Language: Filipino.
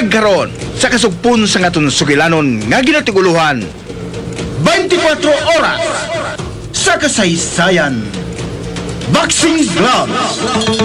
Kagkaroon sa kasugpon sa ngaton sugilanon nga ginatiguluhan 24 oras sa kasaysayan. Boxing Gloves.